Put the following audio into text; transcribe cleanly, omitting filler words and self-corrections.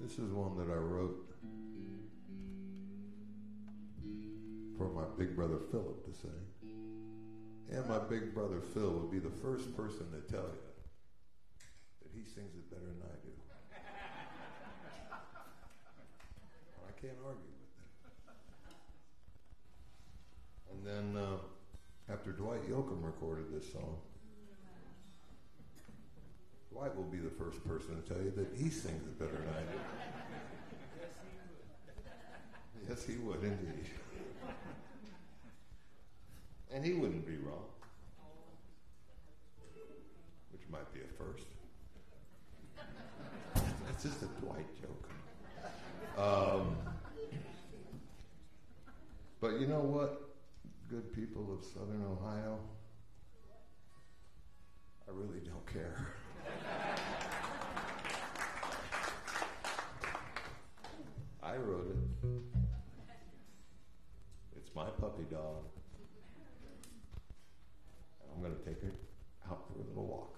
This is one that I wrote for my big brother Philip to sing. And my big brother Phil would be the first person to tell you that he sings it better than I do. I can't argue with that. And then after Dwight Yoakam recorded this song, Dwight will be the first person to tell you that he sings it better than I do. Yes, he would indeed. And he wouldn't be wrong, which might be a first. That's just a Dwight joke. But you know what, good people of Southern Ohio, I really don't care. I wrote it. It's my puppy dog. I'm going to take her out for a little walk.